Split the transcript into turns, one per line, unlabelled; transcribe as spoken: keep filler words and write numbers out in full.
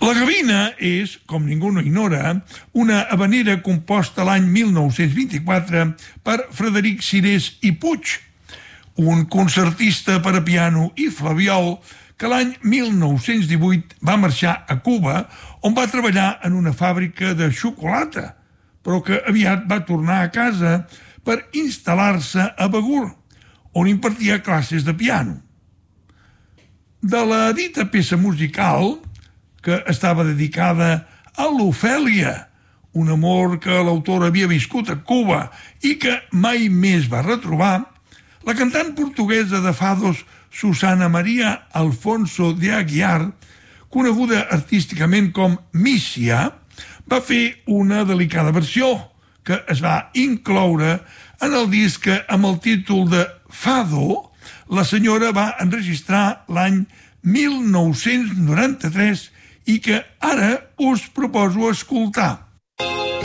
La gavina és, com ningú no ignora, una havanera composta l'any mil nou-cents vint-i-quatre per Frederic Sirés i Puig, un concertista per a piano i flabiol que l'any mil nou-cents divuit va marxar a Cuba, on va treballar en una fàbrica de xocolata, però que aviat va tornar a casa per instal·lar-se a Begur, on impartia classes de piano. De la dita peça musical, que estava dedicada a l'Ofèlia, un amor que l'autor havia viscut a Cuba i que mai més va retrobar, la cantant portuguesa de fados Susana Maria Alfonso de Aguiar, coneguda artísticament com Mícia, va fer una delicada versió que es va incloure en el disc que, amb el títol de Fado, la senyora va enregistrar l'any mil nou-cents noranta-tres i que ara us proposo escoltar.